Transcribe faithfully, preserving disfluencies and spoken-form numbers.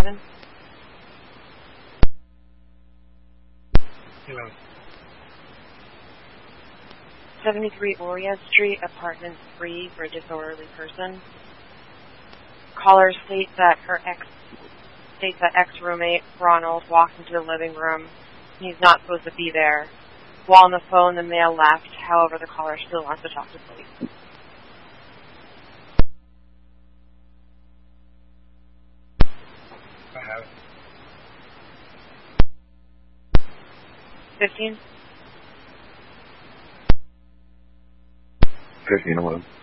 seven. Hello. seventy-three Oriad Street, apartment three, for a disorderly person. Caller states that her ex states that ex-roommate Ronald walked into the living room. He's not supposed to be there. While on the phone, the male left. However, the caller still wants to talk to police. I have Fifteen. Fifteen eleven.